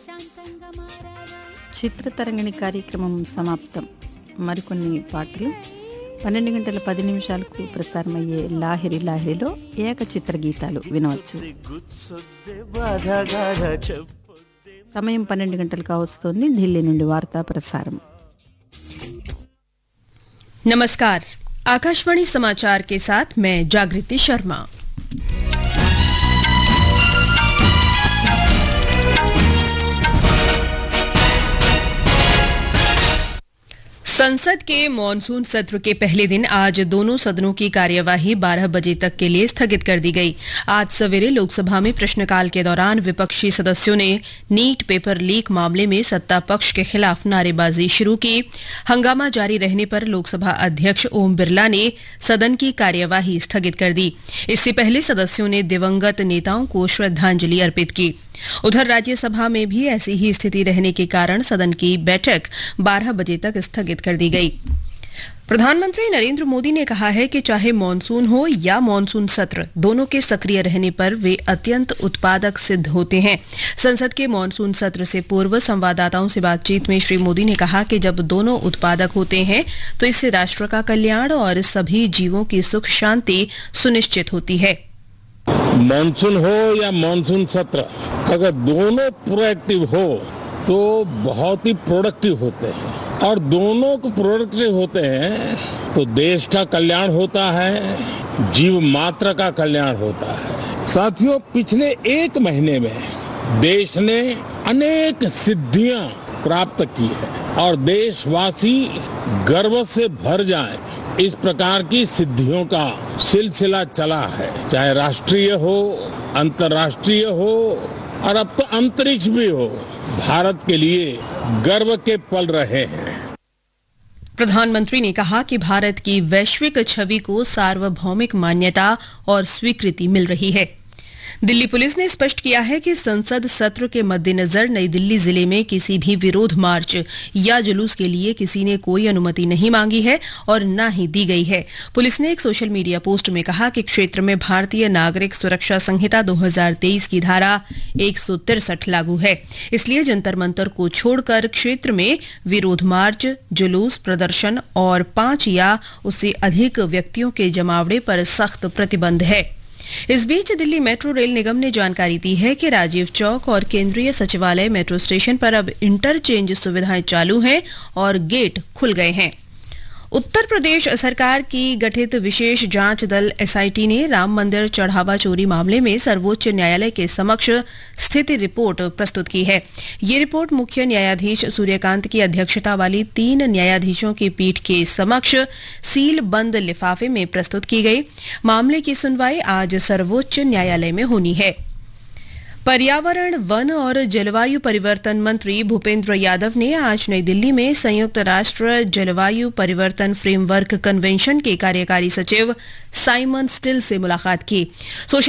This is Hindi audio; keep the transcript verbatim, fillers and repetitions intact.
చిత్రతరంగిణి కార్యక్రమం సమాప్తం. మరికొన్ని పాటలు పన్నెండు గంటల పది నిమిషాలకు ప్రసారమయ్యే లాహిరి లాహిరిలో ఏకచిత్ర గీతాలు వినవచ్చు. సమయం పన్నెండు గంటలకు వస్తుంది. ఢిల్లీ నుండి వార్తా ప్రసారం. नमस्कार, आकाशवाणी समाचार के साथ मैं जागृति शर्मा. संसद के मॉनसून सत्र के पहले दिन आज दोनों सदनों की कार्यवाही बारह बजे तक के लिए स्थगित कर दी गई. आज सवेरे लोकसभा में प्रश्नकाल के दौरान विपक्षी सदस्यों ने नीट पेपर लीक मामले में सत्ता पक्ष के खिलाफ नारेबाजी शुरू की. हंगामा जारी रहने पर लोकसभा अध्यक्ष ओम बिरला ने सदन की कार्यवाही स्थगित कर दी. इससे पहले सदस्यों ने दिवंगत नेताओं को श्रद्धांजलि अर्पित की. उधर राज्यसभा में भी ऐसी ही स्थिति रहने के कारण सदन की बैठक बारह बजे तक स्थगित कर दी गई. प्रधानमंत्री नरेंद्र मोदी ने कहा है कि चाहे मॉनसून हो या मॉनसून सत्र, दोनों के सक्रिय रहने पर वे अत्यंत उत्पादक सिद्ध होते हैं. संसद के मॉनसून सत्र से पूर्व संवाददाताओं से बातचीत में श्री मोदी ने कहा कि जब दोनों उत्पादक होते हैं तो इससे राष्ट्र का कल्याण और सभी जीवों की सुख शांति सुनिश्चित होती है. मॉनसून हो या मॉनसून सत्र, अगर दोनों प्रोएक्टिव हो तो बहुत ही प्रोडक्टिव होते हैं, और दोनों को प्रोडक्टिव होते हैं तो देश का कल्याण होता है, जीव मात्र का कल्याण होता है. साथियों, पिछले एक महीने में देश ने अनेक सिद्धियां प्राप्त की है और देशवासी गर्व से भर जाएं, इस प्रकार की सिद्धियों का सिलसिला चला है. चाहे राष्ट्रीय हो, अंतर्राष्ट्रीय हो और अब तो अंतरिक्ष भी हो, भारत के लिए गर्व के पल रहे हैं. प्रधानमंत्री ने कहा कि भारत की वैश्विक छवि को सार्वभौमिक मान्यता और स्वीकृति मिल रही है. दिल्ली पुलिस ने स्पष्ट किया है कि संसद सत्र के मद्देनजर नई दिल्ली जिले में किसी भी विरोध मार्च या जुलूस के लिए किसी ने कोई अनुमति नहीं मांगी है और न ही दी गई है. पुलिस ने एक सोशल मीडिया पोस्ट में कहा कि क्षेत्र में भारतीय नागरिक सुरक्षा संहिता दो हज़ार तेईस की धारा एक सौ तिरसठ लागू है. इसलिए जंतर मंतर को छोड़कर क्षेत्र में विरोध मार्च, जुलूस, प्रदर्शन और पांच या उससे अधिक व्यक्तियों के जमावड़े पर सख्त प्रतिबंध है. इस बीच दिल्ली मेट्रो रेल निगम ने जानकारी दी है कि राजीव चौक और केंद्रीय सचिवालय मेट्रो स्टेशन पर अब इंटरचेंज सुविधाएं चालू हैं और गेट खुल गए हैं. उत्तर प्रदेश सरकार की गठित विशेष जांच दल एसआईटी ने राम मंदिर चढ़ावा चोरी मामले में सर्वोच्च न्यायालय के समक्ष स्थिति रिपोर्ट प्रस्तुत की है. ये रिपोर्ट मुख्य न्यायाधीश सूर्यकांत की अध्यक्षता वाली तीन न्यायाधीशों की पीठ के समक्ष सील बंद लिफाफे में प्रस्तुत की गई. मामले की सुनवाई आज सर्वोच्च न्यायालय में होनी है. पर्यावरण, वन और जलवायु परिवर्तन मंत्री भूपेंद्र यादव ने आज नई दिल्ली में संयुक्त राष्ट्र जलवायु परिवर्तन फ्रेमवर्क कन्वेंशन के कार्यकारी सचिव साइमन स्टिल से मुलाकात की.